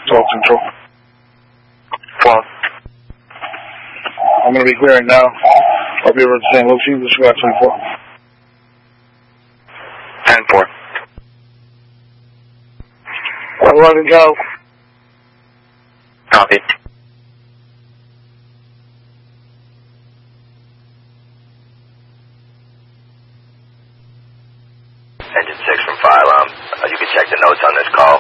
Talk Central. 12. I'm going to be clearing now. I'll be over at the St. Luke's. You can just go out 24. 10-4. 11, go. Copy. Engine 6 from Fire Alarm. You can check the notes on this call.